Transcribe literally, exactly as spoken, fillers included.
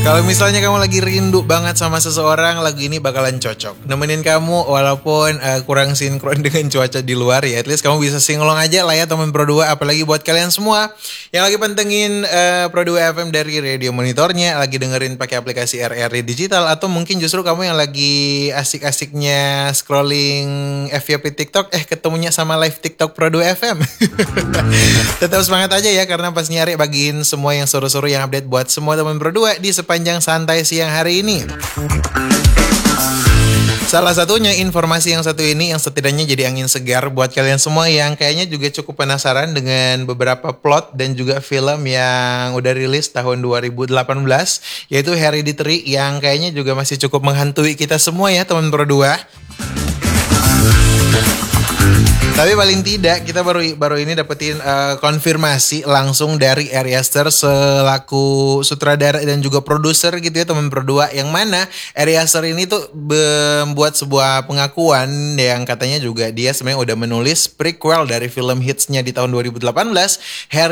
Kalau misalnya kamu lagi rindu banget sama seseorang, lagu ini bakalan cocok nemenin kamu walaupun uh, kurang sinkron dengan cuaca di luar ya. At least kamu bisa singlong aja lah ya teman Pro dua. Apalagi buat kalian semua yang lagi pantengin uh, Pro dua F M dari radio monitornya, lagi dengerin pakai aplikasi R R I digital, atau mungkin justru kamu yang lagi asik-asiknya scrolling F Y P TikTok, eh ketemunya sama live TikTok Pro dua F M. Tetap semangat aja ya, karena pas nyari bagiin semua yang seru-seru yang update buat semua teman Pro dua di sepanjang santai siang hari ini. Salah satunya informasi yang satu ini yang setidaknya jadi angin segar buat kalian semua yang kayaknya juga cukup penasaran dengan beberapa plot dan juga film yang udah rilis tahun dua ribu delapan belas, yaitu Hereditary, yang kayaknya juga masih cukup menghantui kita semua ya teman Pro dua. Tapi paling tidak kita baru baru ini dapetin uh, konfirmasi langsung dari Ari Aster selaku sutradara dan juga produser gitu ya teman Pro dua, yang mana Ari Aster ini tuh membuat sebuah pengakuan yang katanya juga dia sebenarnya udah menulis prequel dari film hitsnya di tahun dua ribu delapan belas, Harry